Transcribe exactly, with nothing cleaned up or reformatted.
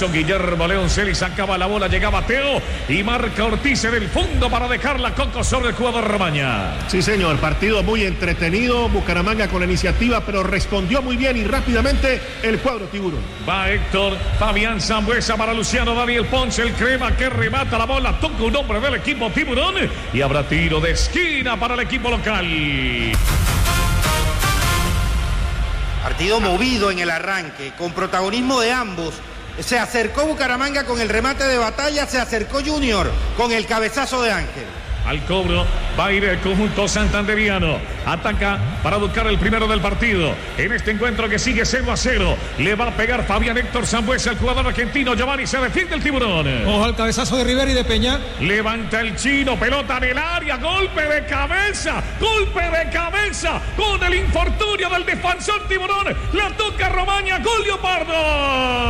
hizo Guillermo Leonceli, sacaba la bola, llegaba Teo y marca Ortiz en el fondo para dejar la Coco sobre el jugador Romaña. Sí, señor, partido muy entretenido, Bucaramanga con la iniciativa, pero respondió muy bien y rápidamente el cuadro tiburón. Va Héctor, Fabián Sambuesa para Luciano Daniel Ponce, el crema que remata la bola, toca un hombre del equipo tiburón y habrá tiro de esquina para el equipo local. Partido movido en el arranque, con protagonismo de ambos. Se acercó Bucaramanga con el remate de Batalla, se acercó Junior con el cabezazo de Ángel. Al cobro va a ir el conjunto santanderiano. Ataca para buscar el primero del partido. En este encuentro que sigue cero a cero. Le va a pegar Fabián Héctor Sambuesa, el jugador argentino. Giovanni, se defiende el tiburón. Ojo al cabezazo de Rivera y de Peña. Levanta el chino, pelota en el área. Golpe de cabeza. Golpe de cabeza. Con el infortunio del defensor tiburón. La toca Romaña. Gol Leopardo.